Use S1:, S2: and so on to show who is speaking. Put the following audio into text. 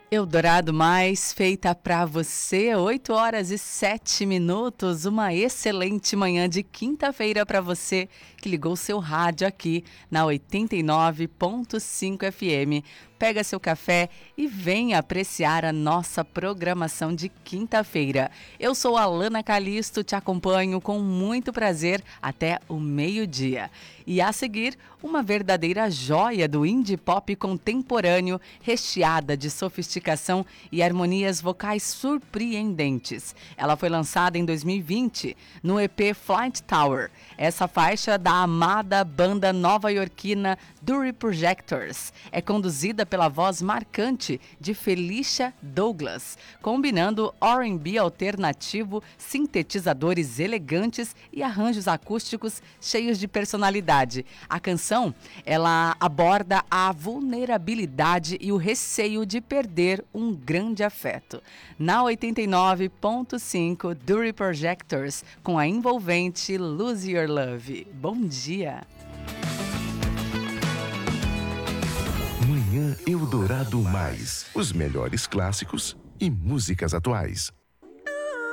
S1: Eldorado Mais, feita para você, 8h07, uma excelente manhã de quinta-feira para você que ligou seu rádio aqui na 89.5 FM. Pega seu café e venha apreciar a nossa programação de quinta-feira. Eu sou a Alana Calisto, te acompanho com muito prazer até o meio-dia. E a seguir, uma verdadeira joia do indie pop contemporâneo, recheada de sofisticação e harmonias vocais surpreendentes. Ela foi lançada em 2020 no EP Flight Tower. Essa faixa da amada banda nova-iorquina Dury Projectors é conduzida pela voz marcante de Felicia Douglas, combinando R&B alternativo, sintetizadores elegantes e arranjos acústicos cheios de personalidade. A canção, ela aborda a vulnerabilidade e o receio de perder um grande afeto. Na 89.5, Dury Projectors, com a envolvente Lose Your Love. Bom dia!
S2: Manhã Eldorado Mais, os melhores clássicos e músicas atuais.